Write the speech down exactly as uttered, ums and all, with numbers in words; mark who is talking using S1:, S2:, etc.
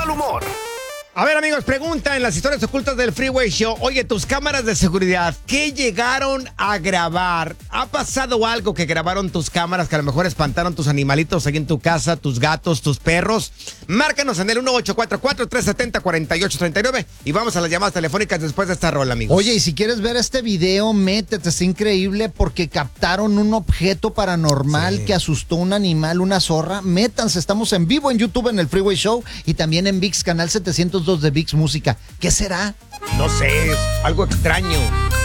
S1: mal humor.
S2: A ver, amigos, pregunta en las historias ocultas del Freeway Show. Oye, tus cámaras de seguridad, ¿qué llegaron a grabar? ¿Ha pasado algo que grabaron tus cámaras que a lo mejor espantaron tus animalitos ahí en tu casa, tus gatos, tus perros? Márcanos en el uno ocho cuatro cuatro, tres siete cero, cuatro ocho tres nueve y vamos a las llamadas telefónicas después de esta rola, amigos.
S3: Oye, y si quieres ver este video, métete, está increíble porque captaron un objeto paranormal sí. que asustó a un animal, una zorra. Métanse, estamos en vivo en YouTube en el Freeway Show y también en ViX, canal setecientos dos de ViX Música. ¿Qué será?
S2: No sé, es algo extraño.